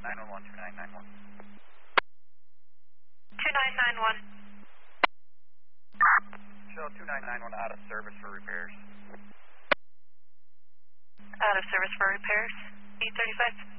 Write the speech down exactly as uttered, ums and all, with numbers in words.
nine one one, two nine nine one. two nine nine one. Show two nine nine one out of service for repairs. Out of service for repairs. E thirty-five.